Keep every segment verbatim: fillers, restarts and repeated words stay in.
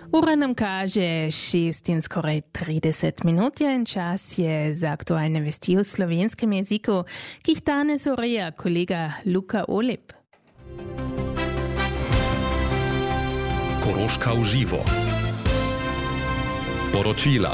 Ura nam kaže šest in skoraj trideset minut in čas je za aktualne vesti v slovenskem jeziku, ki jih danes ureja kolega Luka Olip. Koroška v živo. Poročila.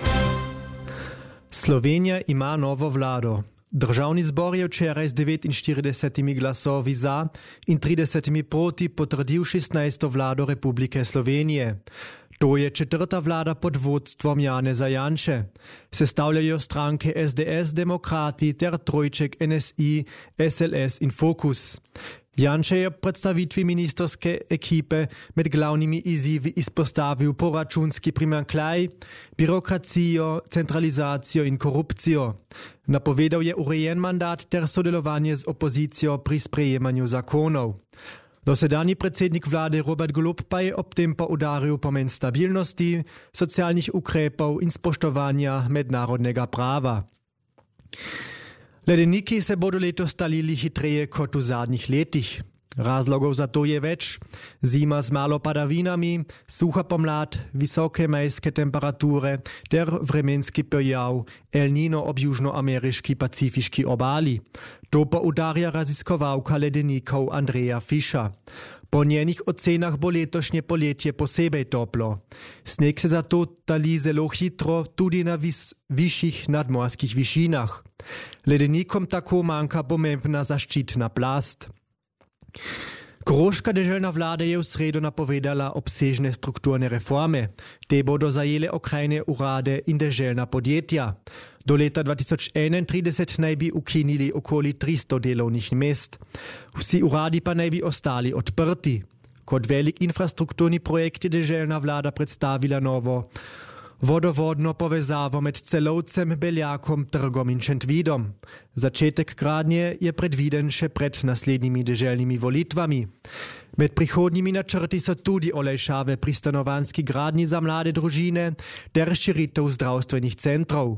Slovenija ima novo vlado. Državni zbor je včeraj z devetinštiridesetimi glasovi za in tridesetimi proti potrdil šestnajsto vlado Republike Slovenije. To je četrta vlada pod vodstvom Janeza Janše. Sestavljajo stranke S D S, Demokrati ter trojček N S I, S L S in Fokus. Janše je v predstavitvi ministerske ekipe med glavnimi izzivi izpostavil proračunski primanjkljaj, birokracijo, centralizacijo in korupcijo. Napovedal je urejen mandat ter sodelovanje z opozicijo pri sprejemanju zakonov. Dosedanji predsednik vlade Robert Golob pa je ob tem poudaril pomen stabilnosti, socialnih ukrepov in spoštovanja mednarodnega prava. Ledeniki se bodo letos talili hitreje kot v zadnjih letih. Razlogov za to je več. Zima z malo padavinami, suha pomlad, visoke majske temperature ter vremenski pojav El Niño ob južnoameriški pacifiški obali. To poudarja raziskovalka ledenikov Andrea Fischer. Po njenih ocenah bo letošnje poletje posebej toplo. Sneg se zato tali zelo hitro tudi na vis, višjih nadmorskih višinah. Ledenikom tako manjka pomembna zaščitna plast. Koroška deželna vlada je v sredo napovedala obsežne strukturne reforme. Te bodo zajele okrajne urade in deželna podjetja. Do leta dva tisoč enaintrideset naj bi ukinili okoli tristo delovnih mest. Vsi uradi pa naj bi ostali odprti. Kot velik infrastrukturni projekt je deželna vlada predstavila novo vodovodno povezavo med Celovcem, Beljakom, Trgom in Šentvidom. Začetek gradnje je predviden še pred naslednjimi deželnimi volitvami. Med prihodnjimi načrti so tudi olajšave pri stanovanjski gradnji za mlade družine ter širitev zdravstvenih centrov.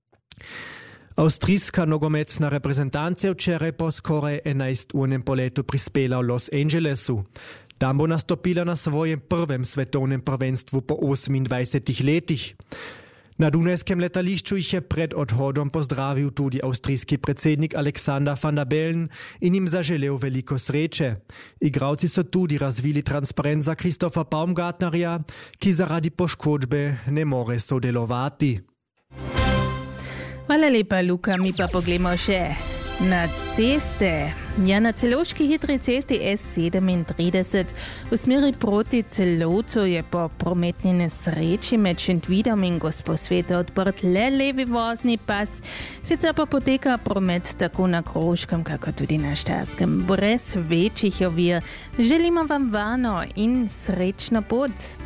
Avstrijska nogometna reprezentanca je včeraj po skoraj enajsturnem poletu prispela v Los Angelesu. Tam bo nastopila na svojem prvem svetovnem prvenstvu po osemindvajsetih letih. Na dunajskem letališču jih je pred odhodom pozdravil tudi avstrijski predsednik Alexander Van der Bellen in jim zaželel veliko sreče. Igralci so tudi razvili transparent za Christopha Baumgartnerja, ki zaradi poškodbe ne more sodelovati. Hvala lepa, Luka. Mi pa poglejmo še na ceste. Ja, na celovški hitri cesti S sedemintrideset v smeri proti Celovcu je po prometni nesreči med Šentvidom in Gosposvetom odprt le levi vozni pas, sicer pa poteka promet tako na Koroškem, kako tudi na Štajerskem. Brez večjih ovir želimo vam varno in srečno pot.